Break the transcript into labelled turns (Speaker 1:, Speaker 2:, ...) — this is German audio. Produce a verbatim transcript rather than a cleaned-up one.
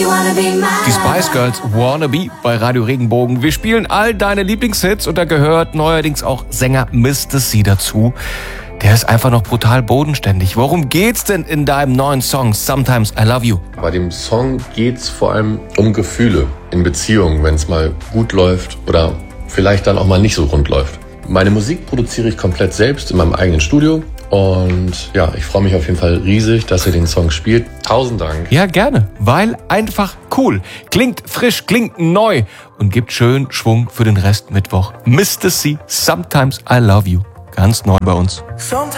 Speaker 1: Die Spice Girls Wanna Be bei Radio Regenbogen. Wir spielen all deine Lieblingshits und da gehört neuerdings auch Sänger Mister C dazu. Der ist einfach noch brutal bodenständig. Worum geht's denn in deinem neuen Song Sometimes I Love You?
Speaker 2: Bei dem Song geht's vor allem um Gefühle in Beziehungen, wenn es mal gut läuft oder vielleicht dann auch mal nicht so rund läuft. Meine Musik produziere ich komplett selbst in meinem eigenen Studio. Und ja, ich freue mich auf jeden Fall riesig, dass ihr den Song spielt. Tausend Dank.
Speaker 1: Ja, gerne, weil einfach cool. Klingt frisch, klingt neu und gibt schön Schwung für den Rest Mittwoch. Mister C, Sometimes I Love You. Ganz neu bei uns.
Speaker 3: Sometimes